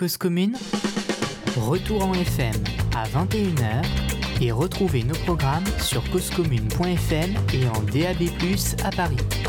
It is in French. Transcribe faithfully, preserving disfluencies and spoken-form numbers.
Cause Commune, retour en F M à vingt et une heures et retrouvez nos programmes sur cause commune point f m et en D A B plus, à Paris.